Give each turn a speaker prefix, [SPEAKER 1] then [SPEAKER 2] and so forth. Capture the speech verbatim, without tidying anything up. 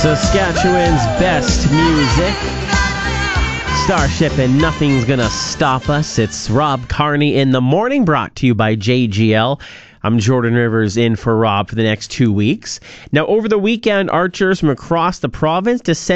[SPEAKER 1] Saskatchewan's best music. Starship and Nothing's Gonna Stop Us. It's Rob Carney in the morning, brought to you by J G L. I'm Jordan Rivers in for Rob for the next two weeks. Now, over the weekend, archers from across the province descended